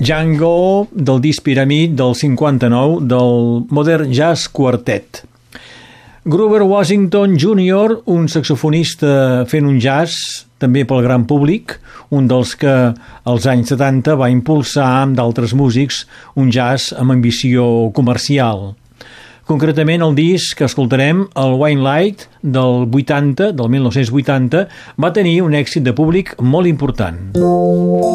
Django, del disc Pyramid del 59 del Modern Jazz Quartet. Grover Washington Jr., un saxofonista fent un jazz també pel gran públic, un dels que als anys 70 va impulsar amb d'altres músics un jazz amb ambició comercial. Concretament el disc que escoltarem, el Wine Light del 1980, va tenir un èxit de públic molt important.